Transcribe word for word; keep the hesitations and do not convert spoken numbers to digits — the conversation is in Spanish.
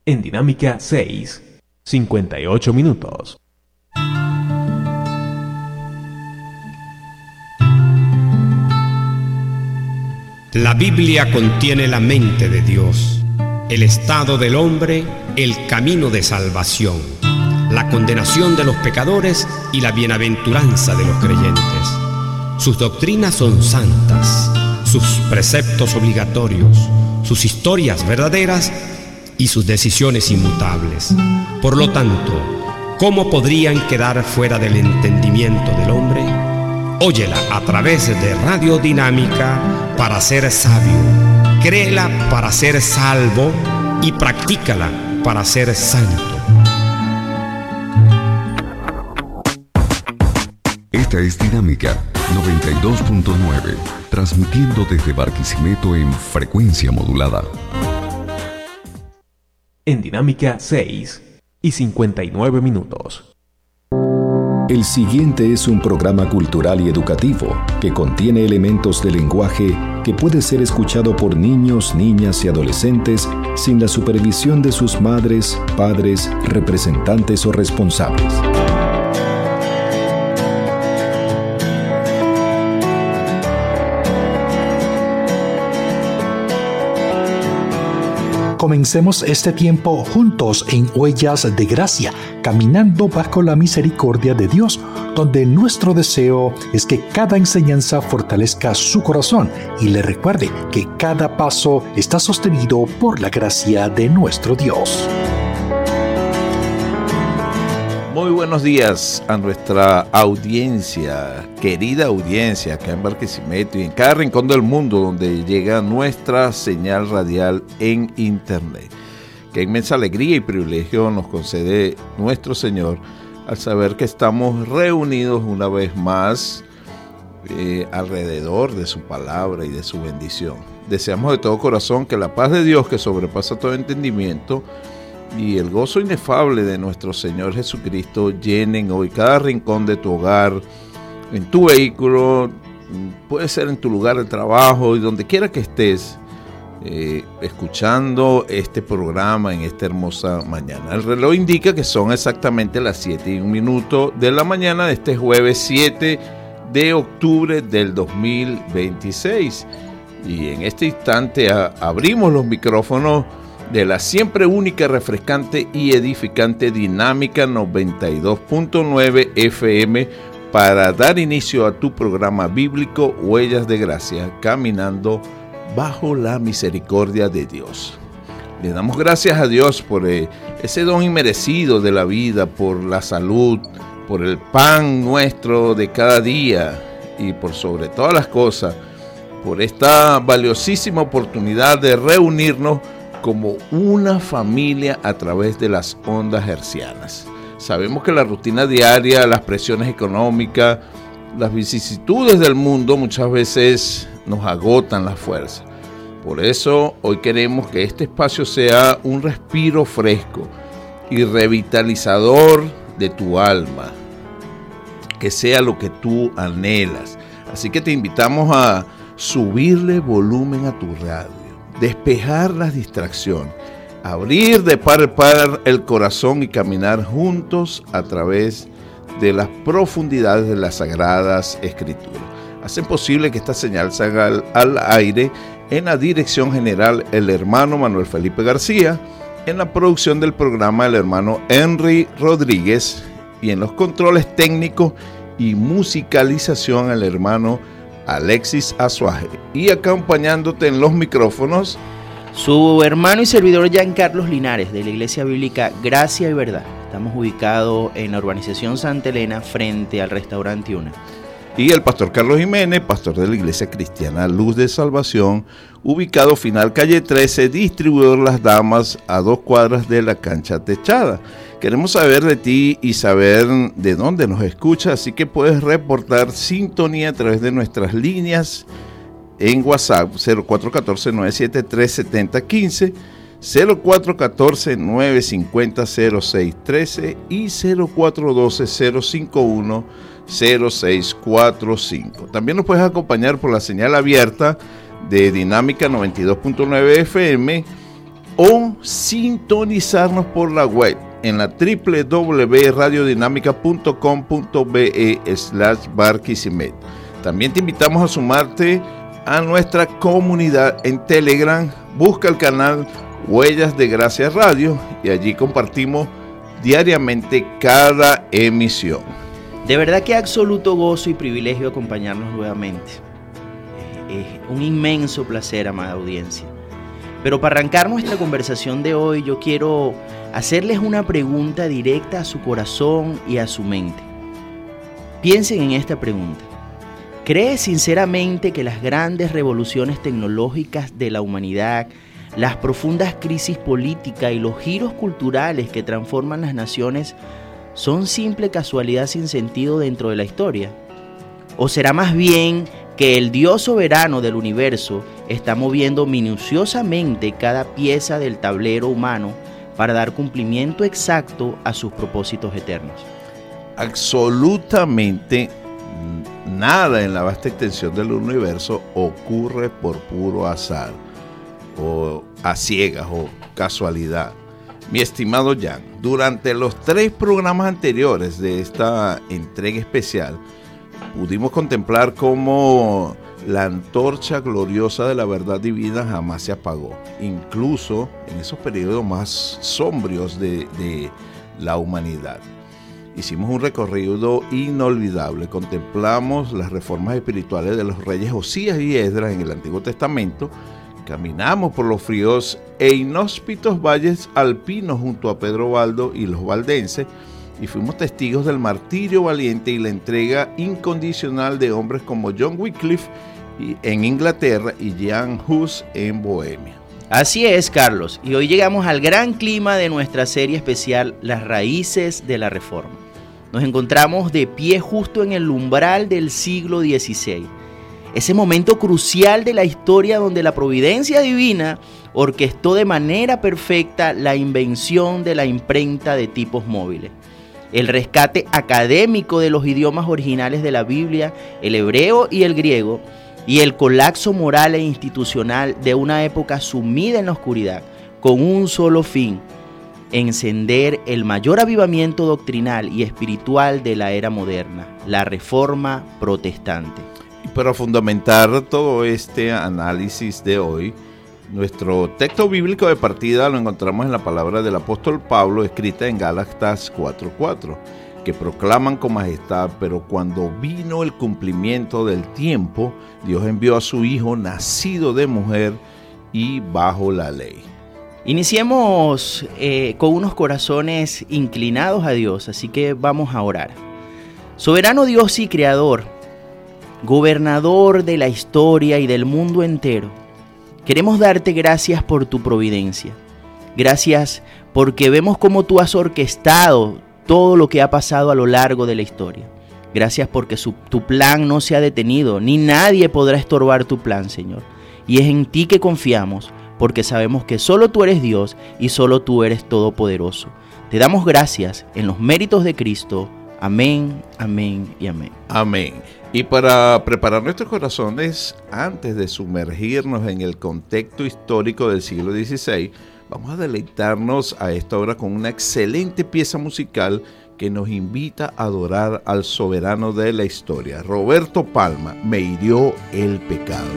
En Dinámica seis, cincuenta y ocho minutos. La Biblia contiene la mente de Dios, el estado del hombre, el camino de salvación, la condenación de los pecadores y la bienaventuranza de los creyentes. Sus doctrinas son santas, sus preceptos obligatorios, sus historias verdaderas y sus decisiones inmutables. Por lo tanto, ¿cómo podrían quedar fuera del entendimiento del hombre? Óyela a través de Radio Dinámica para ser sabio, créela para ser salvo y practícala para ser santo. Esta es Dinámica noventa y dos punto nueve, transmitiendo desde Barquisimeto en frecuencia modulada. En Dinámica seis y cincuenta y nueve minutos. El siguiente es un programa cultural y educativo que contiene elementos de lenguaje que puede ser escuchado por niños, niñas y adolescentes sin la supervisión de sus madres, padres, representantes o responsables. Comencemos este tiempo juntos en Huellas de Gracia, caminando bajo la misericordia de Dios, donde nuestro deseo es que cada enseñanza fortalezca su corazón y le recuerde que cada paso está sostenido por la gracia de nuestro Dios. Muy buenos días a nuestra audiencia, querida audiencia acá en Barquisimeto y en cada rincón del mundo donde llega nuestra señal radial en internet. Qué inmensa alegría y privilegio nos concede nuestro Señor al saber que estamos reunidos una vez más eh, alrededor de su palabra y de su bendición. Deseamos de todo corazón que la paz de Dios, que sobrepasa todo entendimiento, y el gozo inefable de nuestro Señor Jesucristo llenen hoy cada rincón de tu hogar, en tu vehículo, puede ser en tu lugar de trabajo y donde quiera que estés eh, escuchando este programa en esta hermosa mañana. El reloj indica que son exactamente las siete y un minuto de la mañana de este jueves siete de octubre del dos mil veintiséis. Y en este instante a, abrimos los micrófonos de la siempre única, refrescante y edificante Dinámica noventa y dos punto nueve F M para dar inicio a tu programa bíblico Huellas de Gracia, caminando bajo la misericordia de Dios. Le damos gracias a Dios por eh, ese don inmerecido de la vida, por la salud, por el pan nuestro de cada día y por sobre todas las cosas, por esta valiosísima oportunidad de reunirnos como una familia a través de las ondas hercianas. Sabemos que la rutina diaria, las presiones económicas, las vicisitudes del mundo muchas veces nos agotan las fuerzas. Por eso hoy queremos que este espacio sea un respiro fresco y revitalizador de tu alma, que sea lo que tú anhelas. Así que te invitamos a subirle volumen a tu radio, despejar las distracciones, abrir de par en par el corazón y caminar juntos a través de las profundidades de las Sagradas Escrituras. Hacen posible que esta señal salga al, al aire en la dirección general el hermano Manuel Felipe García, en la producción del programa el hermano Henry Rodríguez y en los controles técnicos y musicalización el hermano Alexis Azuaje, y acompañándote en los micrófonos su hermano y servidor Giancarlos Linares, de la Iglesia Bíblica Gracia y Verdad. Estamos ubicados en la urbanización Santa Elena, frente al restaurante Una. Y el pastor Carlos Jiménez, pastor de la Iglesia Cristiana Luz de Salvación, ubicado final calle trece, distribuidor Las Damas, a dos cuadras de la cancha techada. Queremos saber de ti y saber de dónde nos escuchas, así que puedes reportar sintonía a través de nuestras líneas en WhatsApp cero cuatro uno cuatro, nueve siete tres, siete cero uno cinco, cero cuatro uno cuatro, nueve cinco cero, cero seis uno tres y cero cuatro uno dos, cero cinco uno, cero seis cuatro cinco. También nos puedes acompañar por la señal abierta de Dinámica noventa y dos punto nueve F M o sintonizarnos por la web en la doble u doble u doble u punto radiodinámica punto com punto be slash Barquisimeto. También te invitamos a sumarte a nuestra comunidad en Telegram. Busca el canal Huellas de Gracia Radio y allí compartimos diariamente cada emisión. De verdad que absoluto gozo y privilegio acompañarnos nuevamente. Es un inmenso placer, amada audiencia. Pero para arrancar nuestra conversación de hoy, yo quiero hacerles una pregunta directa a su corazón y a su mente. Piensen en esta pregunta. ¿Crees sinceramente que las grandes revoluciones tecnológicas de la humanidad, las profundas crisis políticas y los giros culturales que transforman las naciones son simple casualidad sin sentido dentro de la historia? ¿O será más bien que el Dios soberano del universo está moviendo minuciosamente cada pieza del tablero humano para dar cumplimiento exacto a sus propósitos eternos? Absolutamente nada en la vasta extensión del universo ocurre por puro azar, o a ciegas, o casualidad. Mi estimado Jan, durante los tres programas anteriores de esta entrega especial, pudimos contemplar cómo la antorcha gloriosa de la verdad divina jamás se apagó, incluso en esos periodos más sombrios de, de la humanidad. Hicimos un recorrido inolvidable, contemplamos las reformas espirituales de los reyes Josías y Esdras en el Antiguo Testamento, caminamos por los fríos e inhóspitos valles alpinos junto a Pedro Baldo y los valdenses y fuimos testigos del martirio valiente y la entrega incondicional de hombres como John Wycliffe en Inglaterra y Jan Hus en Bohemia. Así es, Carlos, y hoy llegamos al gran clima de nuestra serie especial Las Raíces de la Reforma. Nos encontramos de pie justo en el umbral del siglo dieciséis, ese momento crucial de la historia donde la providencia divina orquestó de manera perfecta la invención de la imprenta de tipos móviles, el rescate académico de los idiomas originales de la Biblia, el hebreo y el griego, y el colapso moral e institucional de una época sumida en la oscuridad, con un solo fin: encender el mayor avivamiento doctrinal y espiritual de la era moderna, la Reforma Protestante. Y para fundamentar todo este análisis de hoy, nuestro texto bíblico de partida lo encontramos en la palabra del apóstol Pablo, escrita en Gálatas cuatro cuatro, que proclaman con majestad: pero cuando vino el cumplimiento del tiempo, Dios envió a su Hijo, nacido de mujer y bajo la ley. Iniciemos eh, con unos corazones inclinados a Dios, así que vamos a orar. Soberano Dios y Creador, gobernador de la historia y del mundo entero, queremos darte gracias por tu providencia. Gracias porque vemos cómo tú has orquestado todo lo que ha pasado a lo largo de la historia. Gracias porque su, tu plan no se ha detenido, ni nadie podrá estorbar tu plan, Señor. Y es en ti que confiamos, porque sabemos que solo tú eres Dios y solo tú eres todopoderoso. Te damos gracias en los méritos de Cristo. Amén, amén y amén. Amén. Y para preparar nuestros corazones, antes de sumergirnos en el contexto histórico del siglo dieciséis, vamos a deleitarnos a esta hora con una excelente pieza musical que nos invita a adorar al soberano de la historia. Roberto Palma, Me hirió el pecado.